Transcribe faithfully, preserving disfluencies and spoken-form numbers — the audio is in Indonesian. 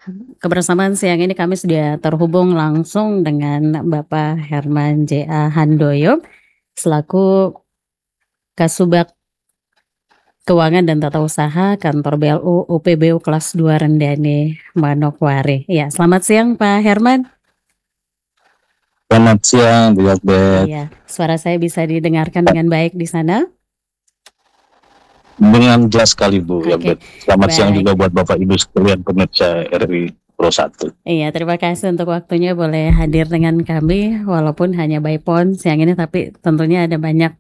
Kebersamaan siang ini kami sudah terhubung langsung dengan Bapak Herman J A Handoyo, selaku Kasubag Keuangan dan Tata Usaha Kantor B L U U P B U Kelas dua Rendani, Manokwari. Ya, selamat siang Pak Herman. Selamat siang, Bu Yokbet. Iya, suara saya bisa didengarkan dengan baik di sana? Dengan jelas sekali Bu Oke, Yokbet. Selamat siang baik. juga buat Bapak Ibu sekalian pemirsa R I Pro satu. Iya, terima kasih untuk waktunya boleh hadir dengan kami, walaupun hanya by phone siang ini, tapi tentunya ada banyak